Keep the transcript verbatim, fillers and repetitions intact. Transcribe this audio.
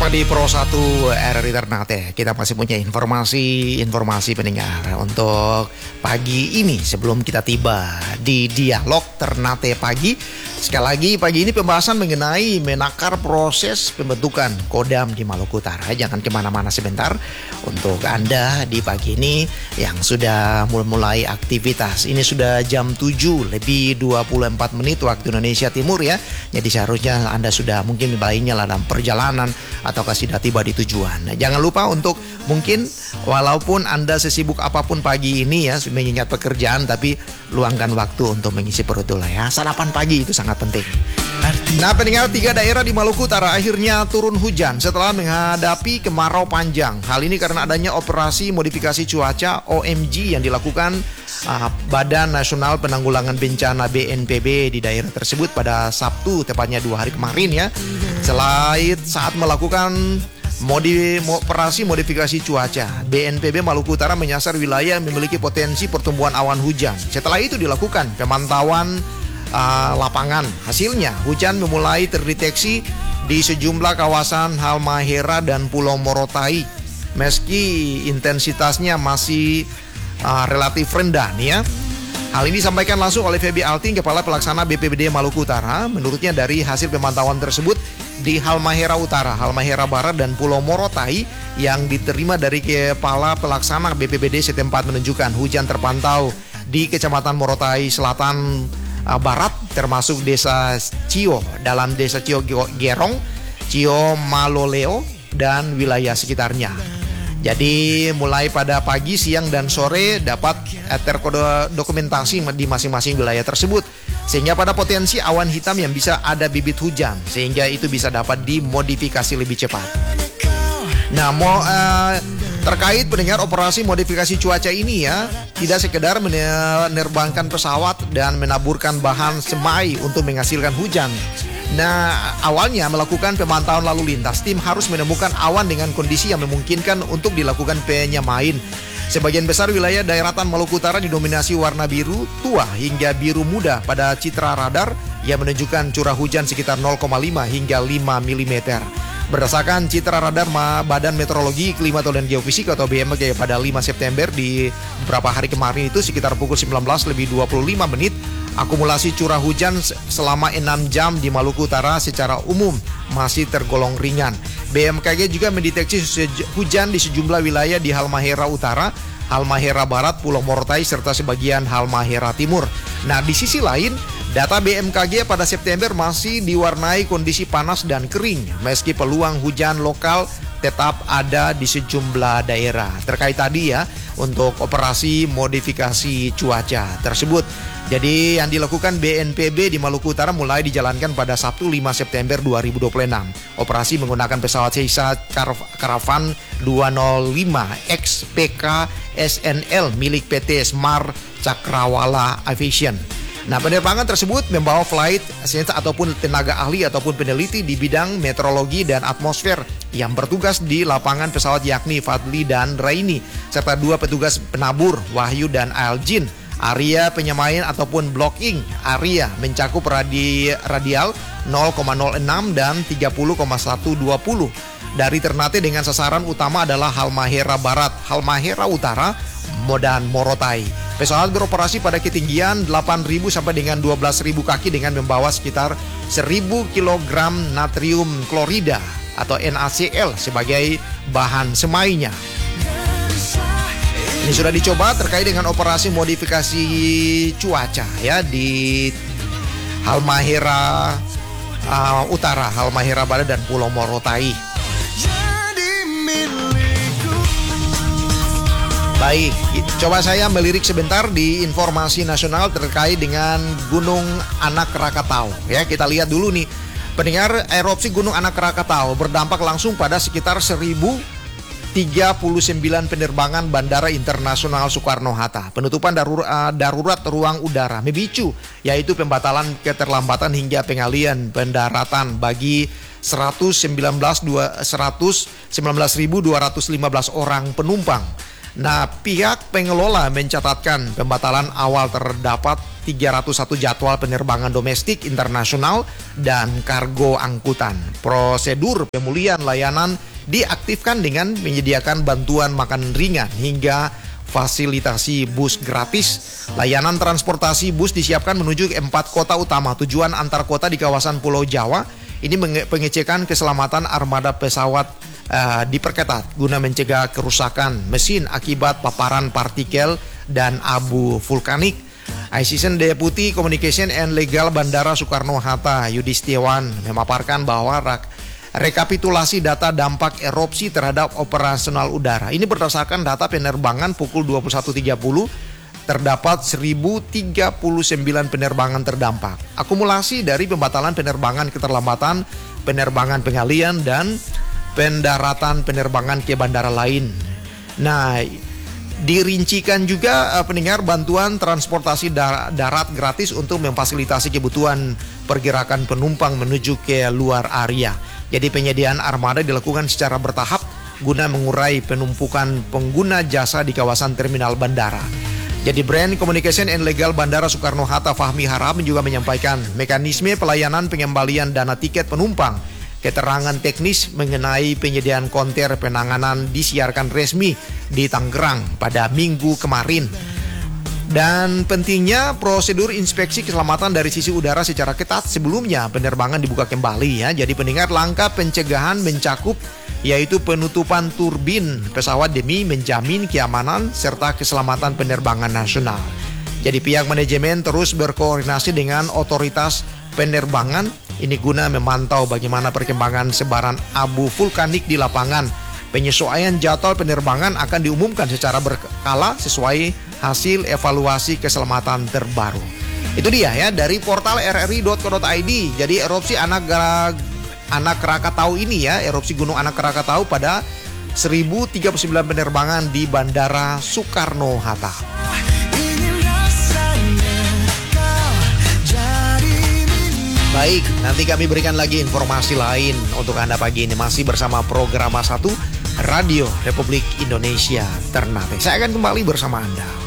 Bersama di Pro satu R R I Ternate, kita masih punya informasi-informasi pendengar untuk pagi ini sebelum kita tiba di Dialog Ternate Pagi. Sekali lagi pagi ini pembahasan mengenai menakar proses pembentukan Kodam di Maluku Utara. Jangan kemana-mana sebentar untuk Anda di pagi ini yang sudah mulai aktivitas. Ini sudah jam tujuh lebih dua puluh empat menit waktu Indonesia Timur ya. Jadi seharusnya Anda sudah mungkin baiknya dalam perjalanan ataukah sudah tiba di tujuan. Nah, jangan lupa untuk mungkin walaupun Anda sesibuk apapun pagi ini ya mengingat pekerjaan, tapi luangkan waktu untuk mengisi perut dulu ya. Sarapan pagi itu sangat penting. Nah, pendengar, tiga daerah di Maluku Utara akhirnya turun hujan setelah menghadapi kemarau panjang. Hal ini karena adanya operasi modifikasi cuaca O M G yang dilakukan uh, Badan Nasional Penanggulangan Bencana B N P B di daerah tersebut pada Sabtu, tepatnya dua hari kemarin ya. Selain saat melakukan Modi, operasi modifikasi cuaca, B N P B Maluku Utara menyasar wilayah yang memiliki potensi pertumbuhan awan hujan. Setelah itu dilakukan pemantauan uh, lapangan. Hasilnya, hujan memulai terdeteksi di sejumlah kawasan Halmahera dan Pulau Morotai. Meski intensitasnya masih uh, relatif rendah nih ya. Hal ini disampaikan langsung oleh Febi Alting, Kepala Pelaksana B P B D Maluku Utara. Menurutnya dari hasil pemantauan tersebut di Halmahera Utara, Halmahera Barat, dan Pulau Morotai yang diterima dari Kepala Pelaksana B P B D setempat menunjukkan hujan terpantau di Kecamatan Morotai Selatan uh, Barat, termasuk Desa Cio, dalam Desa Cio Gerong, Cio Maloleo, dan wilayah sekitarnya. Jadi mulai pada pagi, siang, dan sore dapat terdokumentasi di masing-masing wilayah tersebut. Sehingga pada potensi awan hitam yang bisa ada bibit hujan, sehingga itu bisa dapat dimodifikasi lebih cepat. Nah, mau uh, terkait pendengar operasi modifikasi cuaca ini ya, tidak sekedar menerbangkan pesawat dan menaburkan bahan semai untuk menghasilkan hujan. Nah, awalnya melakukan pemantauan lalu lintas, tim harus menemukan awan dengan kondisi yang memungkinkan untuk dilakukan penyemain. Sebagian besar wilayah daratan Maluku Utara didominasi warna biru tua hingga biru muda pada citra radar yang menunjukkan curah hujan sekitar nol koma lima hingga lima milimeter. Berdasarkan citra radar Badan Meteorologi, Klimatologi dan Geofisika atau B M K pada lima September di beberapa hari kemarin itu sekitar pukul sembilan belas lebih dua puluh lima menit, akumulasi curah hujan selama enam jam di Maluku Utara secara umum masih tergolong ringan. B M K G juga mendeteksi hujan di sejumlah wilayah di Halmahera Utara, Halmahera Barat, Pulau Morotai, serta sebagian Halmahera Timur. Nah, di sisi lain, data B M K G pada September masih diwarnai kondisi panas dan kering, meski peluang hujan lokal tetap ada di sejumlah daerah. Terkait tadi ya, untuk operasi modifikasi cuaca tersebut. Jadi yang dilakukan B N P B di Maluku Utara mulai dijalankan pada Sabtu lima September dua ribu dua puluh enam. Operasi menggunakan pesawat Seisa Caravan dua nol lima X P K S N L milik P T Smart Cakrawala Aviation. Nah, penerbangan tersebut membawa flight attendant ataupun tenaga ahli ataupun peneliti di bidang meteorologi dan atmosfer yang bertugas di lapangan pesawat, yakni Fadli dan Raini, serta dua petugas penabur, Wahyu dan Aljin. Area penyemayan ataupun blocking area mencakup radi, radial nol koma nol enam dan tiga puluh koma satu dua puluh. Dari Ternate dengan sasaran utama adalah Halmahera Barat, Halmahera Utara, dan Morotai. Pesawat beroperasi pada ketinggian delapan ribu sampai dengan dua belas ribu kaki dengan membawa sekitar seribu kilogram natrium klorida atau N A C L sebagai bahan semainya. Ini sudah dicoba terkait dengan operasi modifikasi cuaca ya di Halmahera uh, Utara, Halmahera Barat, dan Pulau Morotai. Baik, coba saya melirik sebentar di informasi nasional terkait dengan Gunung Anak Krakatau. Ya, kita lihat dulu nih. Pendengar, erupsi Gunung Anak Krakatau berdampak langsung pada sekitar seribu tiga puluh sembilan penerbangan Bandara Internasional Soekarno-Hatta. Penutupan darurat, darurat ruang udara memicu, yaitu pembatalan keterlambatan hingga pengalian pendaratan bagi seratus sembilan belas ribu dua ratus lima belas orang penumpang. Nah, pihak pengelola mencatatkan pembatalan awal terdapat tiga ratus satu jadwal penerbangan domestik, internasional, dan kargo angkutan. Prosedur pemulihan layanan diaktifkan dengan menyediakan bantuan makan ringan hingga fasilitasi bus gratis. Layanan transportasi bus disiapkan menuju empat kota utama tujuan antar kota di kawasan Pulau Jawa. Ini pengecekan keselamatan armada pesawat uh, diperketat guna mencegah kerusakan mesin akibat paparan partikel dan abu vulkanik. Assistant Deputy Communication and Legal Bandara Soekarno-Hatta Yudi Setiawan memaparkan bahwa rak rekapitulasi data dampak erupsi terhadap operasional udara. Ini berdasarkan data penerbangan pukul dua puluh satu tiga puluh terdapat seribu tiga puluh sembilan penerbangan terdampak. Akumulasi dari pembatalan penerbangan, keterlambatan penerbangan pengalian dan pendaratan penerbangan ke bandara lain. Nah, dirincikan juga uh, pendengar bantuan transportasi dar- darat gratis untuk memfasilitasi kebutuhan pergerakan penumpang menuju ke luar area. Jadi penyediaan armada dilakukan secara bertahap guna mengurai penumpukan pengguna jasa di kawasan terminal bandara. Jadi Brand Communication and Legal Bandara Soekarno-Hatta Fahmi Haram juga menyampaikan mekanisme pelayanan pengembalian dana tiket penumpang. Keterangan teknis mengenai penyediaan konter penanganan disiarkan resmi di Tangerang pada minggu kemarin. Dan pentingnya prosedur inspeksi keselamatan dari sisi udara secara ketat sebelumnya penerbangan dibuka kembali ya. Jadi pendengar, langkah pencegahan mencakup yaitu penutupan turbin pesawat demi menjamin keamanan serta keselamatan penerbangan nasional. Jadi pihak manajemen terus berkoordinasi dengan otoritas penerbangan ini guna memantau bagaimana perkembangan sebaran abu vulkanik di lapangan. Penyesuaian jadwal penerbangan akan diumumkan secara berkala sesuai hasil evaluasi keselamatan terbaru. Itu dia ya dari portal r r i dot co dot i d. Jadi erupsi anak anak Krakatau ini ya, erupsi Gunung Anak Krakatau pada seribu tiga puluh sembilan penerbangan di Bandara Soekarno-Hatta. Baik, nanti kami berikan lagi informasi lain untuk Anda pagi ini. Masih bersama Programa satu Radio Republik Indonesia Ternate. Saya akan kembali bersama Anda.